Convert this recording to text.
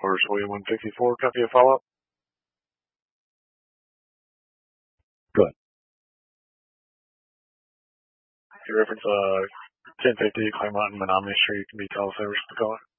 Horse William 154, copy a follow-up. Go ahead. You reference 1050 Claremont and Menominee Street, can be tell service to the caller.